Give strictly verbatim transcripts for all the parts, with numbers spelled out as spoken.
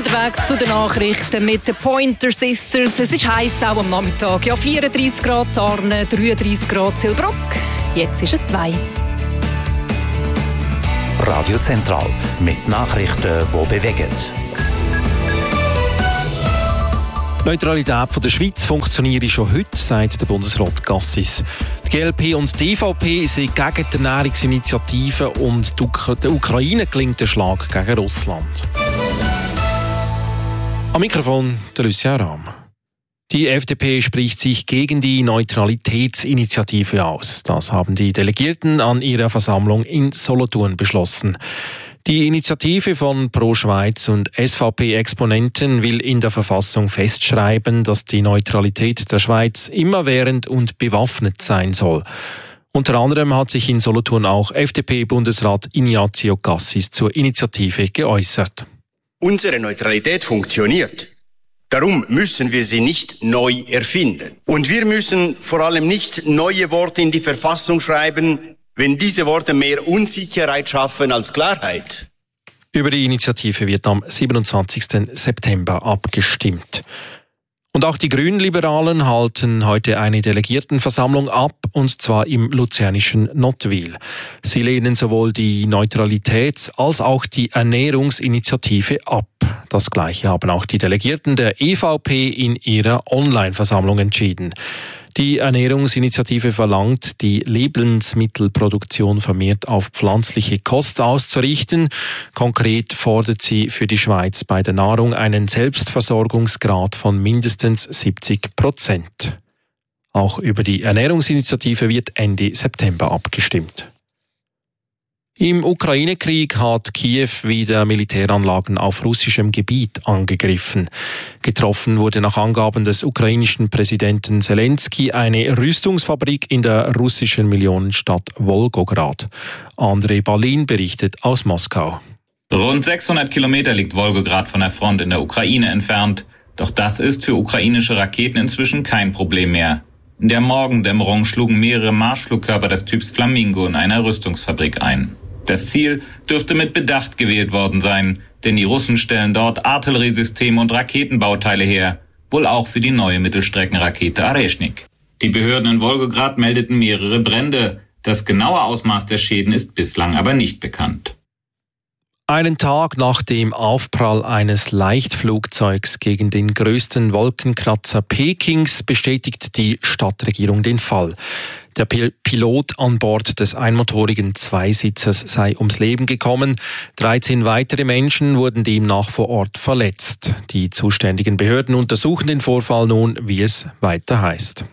unterwegs zu den Nachrichten mit den Pointer Sisters. Es ist heiß auch am Nachmittag. Ja, vierunddreissig Grad Sarnen, dreiunddreissig Grad Zillbruck. Jetzt ist es zwei. Radio Zentral mit Nachrichten, die bewegen. Die Neutralität der Schweiz funktioniert schon heute, sagt der Bundesrat Cassis. Die G L P und die D V P sind gegen die Ernährungsinitiative und der Ukraine gelingt der Schlag gegen Russland. Am Mikrofon der Lucia Rahm. Die F D P spricht sich gegen die Neutralitätsinitiative aus. Das haben die Delegierten an ihrer Versammlung in Solothurn beschlossen. Die Initiative von Pro Schweiz und S V P-Exponenten will in der Verfassung festschreiben, dass die Neutralität der Schweiz immerwährend und bewaffnet sein soll. Unter anderem hat sich in Solothurn auch F D P-Bundesrat Ignazio Cassis zur Initiative geäußert. Unsere Neutralität funktioniert. Darum müssen wir sie nicht neu erfinden. Und wir müssen vor allem nicht neue Worte in die Verfassung schreiben, wenn diese Worte mehr Unsicherheit schaffen als Klarheit. Über die Initiative wird am siebenundzwanzigsten September abgestimmt. Und auch die Grünliberalen halten heute eine Delegiertenversammlung ab, und zwar im luzernischen Nottwil. Sie lehnen sowohl die Neutralitäts- als auch die Ernährungsinitiative ab. Das Gleiche haben auch die Delegierten der E V P in ihrer Online-Versammlung entschieden. Die Ernährungsinitiative verlangt, die Lebensmittelproduktion vermehrt auf pflanzliche Kost auszurichten. Konkret fordert sie für die Schweiz bei der Nahrung einen Selbstversorgungsgrad von mindestens siebzig Prozent. Auch über die Ernährungsinitiative wird Ende September abgestimmt. Im Ukraine-Krieg hat Kiew wieder Militäranlagen auf russischem Gebiet angegriffen. Getroffen wurde nach Angaben des ukrainischen Präsidenten Zelensky eine Rüstungsfabrik in der russischen Millionenstadt Wolgograd. Andrei Balin berichtet aus Moskau. Rund sechshundert Kilometer liegt Wolgograd von der Front in der Ukraine entfernt. Doch das ist für ukrainische Raketen inzwischen kein Problem mehr. In der Morgendämmerung schlugen mehrere Marschflugkörper des Typs Flamingo in einer Rüstungsfabrik ein. Das Ziel dürfte mit Bedacht gewählt worden sein, denn die Russen stellen dort Artilleriesysteme und Raketenbauteile her, wohl auch für die neue Mittelstreckenrakete Areschnik. Die Behörden in Wolgograd meldeten mehrere Brände. Das genaue Ausmaß der Schäden ist bislang aber nicht bekannt. Einen Tag nach dem Aufprall eines Leichtflugzeugs gegen den größten Wolkenkratzer Pekings bestätigt die Stadtregierung den Fall. Der Pilot an Bord des einmotorigen Zweisitzers sei ums Leben gekommen. dreizehn weitere Menschen wurden demnach vor Ort verletzt. Die zuständigen Behörden untersuchen den Vorfall nun, wie es weiter heißt.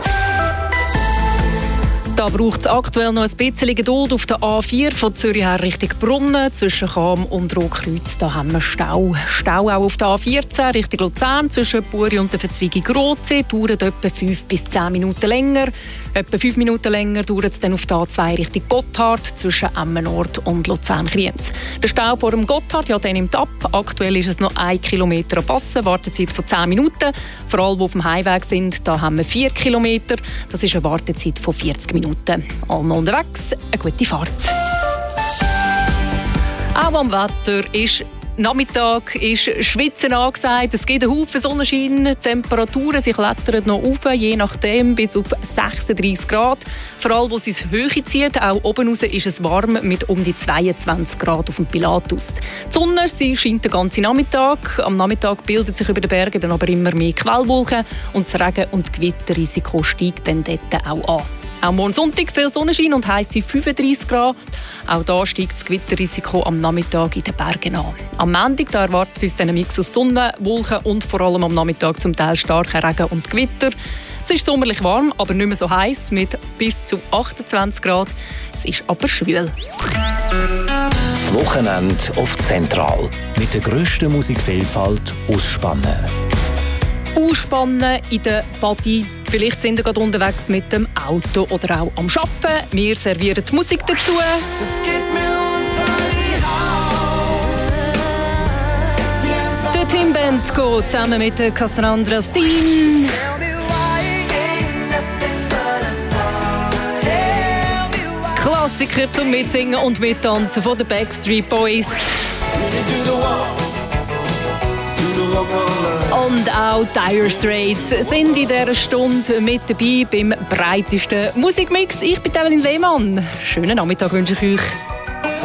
Da braucht es aktuell noch ein bisschen Geduld auf der A vier von Zürich her Richtung Brunnen. Zwischen Cham und Rotkreuz da haben wir Stau. Stau auch auf der A vierzehn Richtung Luzern zwischen Buri und der Verzweigung Rotsee dauert etwa fünf bis zehn Minuten länger. Etwa fünf Minuten länger dauert es dann auf der A zwei Richtung Gotthard zwischen Emmenort und Luzern-Kriens. Der Stau vor dem Gotthard, ja, der nimmt ab. Aktuell ist es noch ein Kilometer an Passen, Wartezeit von zehn Minuten. Vor allem, die auf dem Heimweg sind, da haben wir vier Kilometer. Das ist eine Wartezeit von vierzig Minuten. Allen unterwegs, eine gute Fahrt. Auch am Wetter ist Nachmittag ist Schwitzen angesagt. Es gibt einen Haufen Sonnenschein. Die Temperaturen sie klettern noch auf, je nachdem bis auf sechsunddreissig Grad. Vor allem, wo es ins Höhe zieht. Auch oben raus ist es warm mit um die zweiundzwanzig Grad auf dem Pilatus. Die Sonne sie scheint den ganzen Nachmittag. Am Nachmittag bildet sich über den Bergen dann aber immer mehr Quellwolken und das Regen- und Gewitterrisiko steigt dann dort auch an. Auch morgen Sonntag viel Sonnenschein und heisse fünfunddreissig Grad. Auch da steigt das Gewitterrisiko am Nachmittag in den Bergen an. Am Montag da erwartet uns dann ein Mix aus Sonne, Wolken und vor allem am Nachmittag zum Teil starker Regen und Gewitter. Es ist sommerlich warm, aber nicht mehr so heiß mit bis zu achtundzwanzig Grad. Es ist aber schwül. Das Wochenende auf Zentral mit der grössten Musikvielfalt aus Spannen. Ausspannen in der Party. Vielleicht sind ihr gerade unterwegs mit dem Auto oder auch am Arbeiten. Wir servieren die Musik dazu. Das geht mir unter die Haut. Der Tim Bensko zusammen mit der Cassandra Steen. Klassiker zum Mitsingen und Mittanzen von den Backstreet Boys. Und auch Dire Straits sind in dieser Stunde mit dabei beim breitesten Musikmix. Ich bin Evelyn Lehmann. Schönen Nachmittag wünsche ich euch.